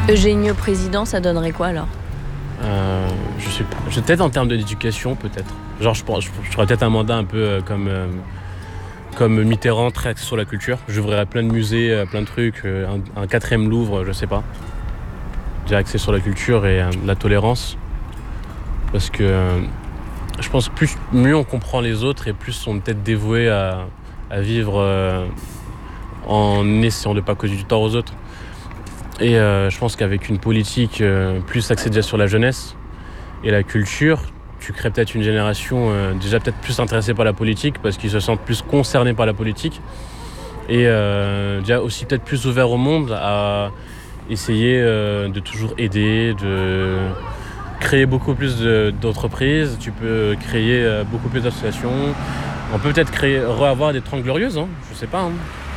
Eugenio président, ça donnerait quoi alors? Je sais pas. Peut-être en termes d'éducation, peut-être. Genre, je ferais peut-être un mandat un peu comme Mitterrand, très axé sur la culture. J'ouvrirais plein de musées, plein de trucs, un 4e Louvre, je sais pas. Déjà axé sur la culture et la tolérance. Parce que je pense que mieux on comprend les autres et plus on est peut-être dévoué à vivre en essayant de ne pas causer du tort aux autres. Et je pense qu'avec une politique plus axée déjà sur la jeunesse et la culture, tu crées peut-être une génération déjà peut-être plus intéressée par la politique parce qu'ils se sentent plus concernés par la politique et déjà aussi peut-être plus ouverts au monde à essayer de toujours aider, de créer beaucoup plus d'entreprises, tu peux créer beaucoup plus d'associations. On peut peut-être avoir des 30 glorieuses, hein, je sais pas. Hein.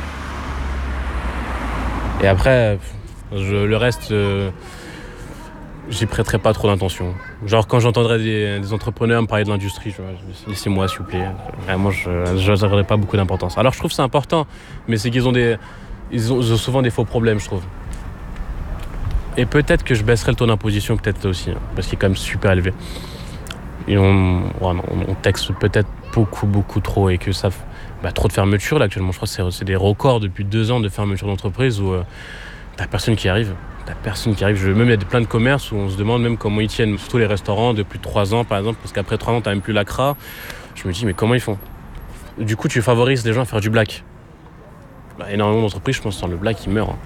Et après, le reste, j'y prêterai pas trop d'intention. Genre quand j'entendrai des entrepreneurs me parler de l'industrie, laissez-moi s'il vous plaît. Vraiment, je n'accorderai pas beaucoup d'importance. Alors je trouve que c'est important, mais c'est qu'ils ont souvent des faux problèmes, je trouve. Et peut-être que je baisserai le taux d'imposition, peut-être aussi, hein, parce qu'il est quand même super élevé. Et on taxe peut-être beaucoup trop et que ça... trop de fermetures là actuellement. Je crois que c'est des records depuis 2 ans de fermeture d'entreprise où t'as personne qui arrive. Même il y a plein de commerces où on se demande même comment ils tiennent, surtout les restaurants de plus de 3 ans par exemple, parce qu'après 3 ans t'as même plus l'ACRA. Je me dis mais comment ils font? Du coup tu favorises les gens à faire du black. Énormément d'entreprises, je pense, sans le black ils meurent. Hein.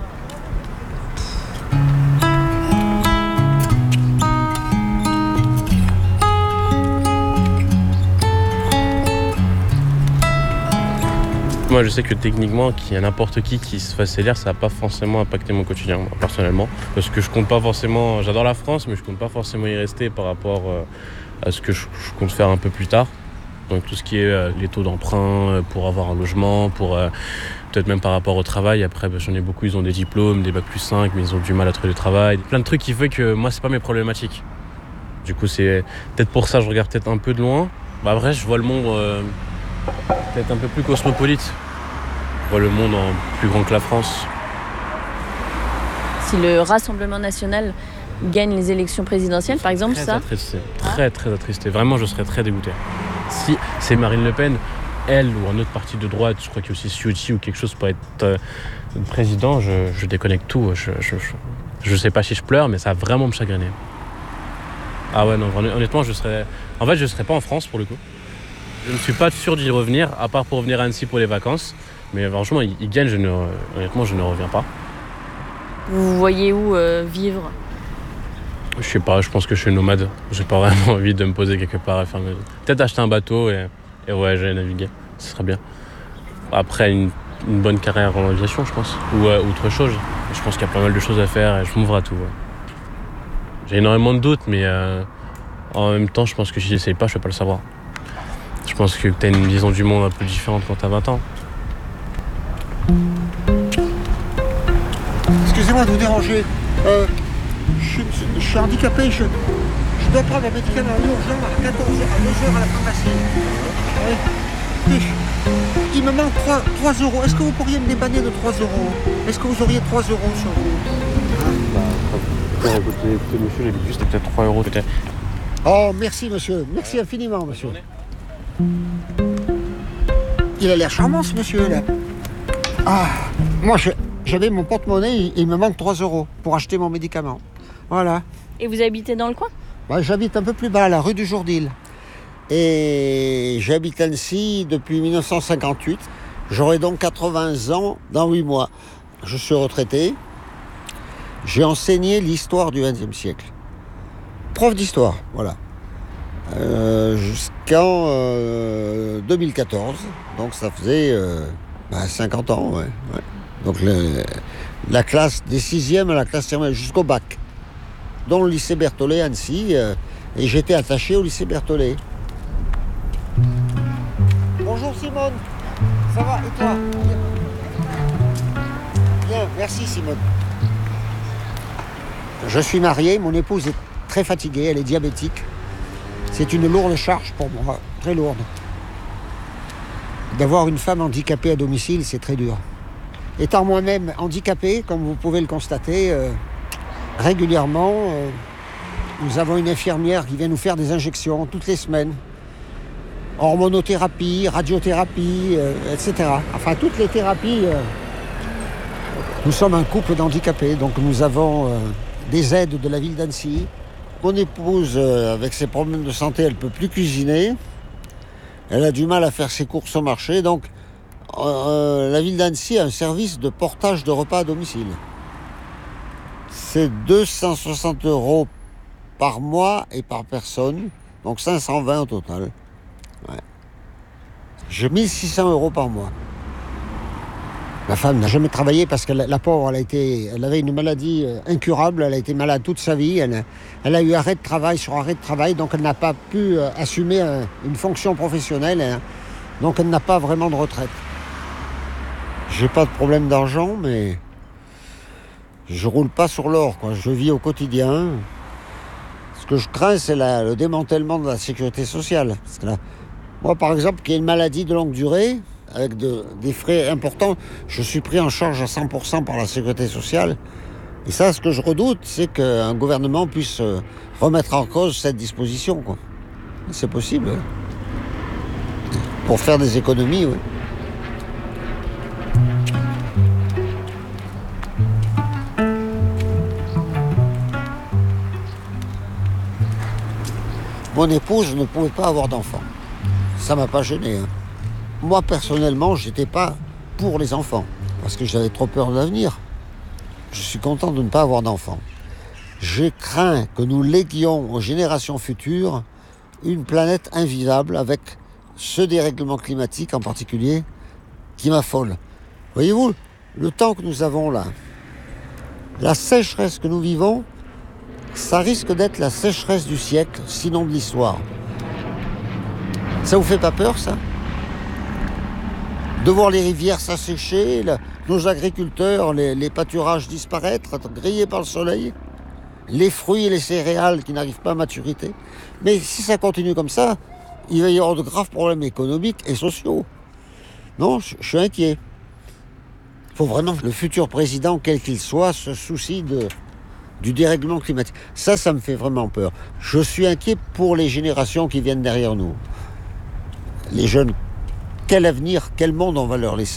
Moi, je sais que techniquement, qu'il y a n'importe qui se fasse élire, ça va pas forcément impacter mon quotidien, moi, personnellement. Parce que je compte pas forcément... J'adore la France, mais je compte pas forcément y rester par rapport à ce que je compte faire un peu plus tard. Donc tout ce qui est les taux d'emprunt pour avoir un logement, pour peut-être même par rapport au travail. Après, j'en ai beaucoup, ils ont des diplômes, des bac+5, mais ils ont du mal à trouver du travail. Plein de trucs qui font que moi, c'est pas mes problématiques. Du coup, c'est peut-être pour ça que je regarde peut-être un peu de loin. Après, je vois le monde peut-être un peu plus cosmopolite. Je vois le monde en plus grand que la France. Si le Rassemblement national gagne les élections présidentielles, par exemple, ça... Très attristé. Vraiment, je serais très dégoûté. Si c'est Marine Le Pen, elle ou un autre parti de droite, je crois qu'il y a aussi Ciotti ou quelque chose pour être président, je déconnecte tout. Je sais pas si je pleure, mais ça va vraiment me chagriner. Ah ouais, non, honnêtement, je serais pas en France pour le coup. Je ne suis pas sûr d'y revenir, à part pour revenir à Annecy pour les vacances. Mais franchement, il gagne, honnêtement, je ne reviens pas. Vous voyez où vivre? Je sais pas, je pense que je suis nomade. J'ai pas vraiment envie de me poser quelque part à faire peut-être acheter un bateau et j'allais naviguer. Ce serait bien. Après, une bonne carrière en aviation, je pense. Ou autre chose. Je pense qu'il y a pas mal de choses à faire et je m'ouvre à tout. Ouais. J'ai énormément de doutes, mais en même temps, je pense que si j'essaye pas, je peux pas le savoir. Je pense que t'as une vision du monde un peu différente quand t'as 20 ans. Excusez-moi de vous déranger. Je suis handicapé, je dois prendre un médicament urgent à 14h, à 2h à la pharmacie. Il me manque 3 euros. Est-ce que vous pourriez me dépanner de 3 euros? Est-ce que vous auriez 3 euros sur vous? Écoutez, monsieur, j'ai vu, c'était peut-être 3 euros peut-être. Oh, merci monsieur. Merci infiniment, monsieur. Il a l'air charmant, ce monsieur-là. Ah, moi, j'avais mon porte-monnaie, il me manque 3 euros pour acheter mon médicament. Voilà. Et vous habitez dans le coin? J'habite un peu plus bas, la rue du Jourdil. Et j'habite Annecy depuis 1958. J'aurai donc 80 ans dans 8 mois. Je suis retraité. J'ai enseigné l'histoire du XXe siècle. Prof d'histoire, voilà. Jusqu'en 2014. Donc ça faisait 50 ans, ouais. Donc la classe des 6e à la classe terminale jusqu'au bac. Dont le lycée Berthollet à Annecy. Et j'étais attaché au lycée Berthollet. Bonjour Simone. Ça va et toi? Bien, merci Simone. Je suis marié, mon épouse est très fatiguée, elle est diabétique. C'est une lourde charge pour moi, très lourde. D'avoir une femme handicapée à domicile, c'est très dur. Étant moi-même handicapé, comme vous pouvez le constater, Régulièrement, nous avons une infirmière qui vient nous faire des injections toutes les semaines. Hormonothérapie, radiothérapie, etc. Enfin, toutes les thérapies. Nous sommes un couple d'handicapés, donc nous avons des aides de la ville d'Annecy. Mon épouse, avec ses problèmes de santé, elle ne peut plus cuisiner. Elle a du mal à faire ses courses au marché, donc la ville d'Annecy a un service de portage de repas à domicile. C'est 260 € par mois et par personne, donc 520 au total. Ouais. J'ai 1600 € par mois. Ma femme n'a jamais travaillé parce que la pauvre, elle avait une maladie incurable, elle a été malade toute sa vie, elle a eu arrêt de travail sur arrêt de travail, donc elle n'a pas pu assumer une fonction professionnelle, donc elle n'a pas vraiment de retraite. J'ai pas de problème d'argent, mais je roule pas sur l'or, quoi. Je vis au quotidien. Ce que je crains, c'est le démantèlement de la sécurité sociale. Parce que là, moi, par exemple, qui ai une maladie de longue durée, avec des frais importants, je suis pris en charge à 100% par la sécurité sociale. Et ça, ce que je redoute, c'est qu'un gouvernement puisse remettre en cause cette disposition, quoi. C'est possible, oui. Pour faire des économies, oui. Mon épouse ne pouvait pas avoir d'enfants. Ça ne m'a pas gêné, hein. Moi, personnellement, je n'étais pas pour les enfants, parce que j'avais trop peur de l'avenir. Je suis content de ne pas avoir d'enfants. Je crains que nous léguions aux générations futures une planète invivable avec ce dérèglement climatique en particulier qui m'affole. Voyez-vous, le temps que nous avons là, la sécheresse que nous vivons, ça risque d'être la sécheresse du siècle, sinon de l'histoire. Ça vous fait pas peur, ça ? De voir les rivières s'assécher, nos agriculteurs, les pâturages disparaître, être grillés par le soleil, les fruits et les céréales qui n'arrivent pas à maturité. Mais si ça continue comme ça, il va y avoir de graves problèmes économiques et sociaux. Non, je suis inquiet. Il faut vraiment que le futur président, quel qu'il soit, se soucie du dérèglement climatique. Ça me fait vraiment peur. Je suis inquiet pour les générations qui viennent derrière nous. Les jeunes, quel avenir, quel monde on va leur laisser ?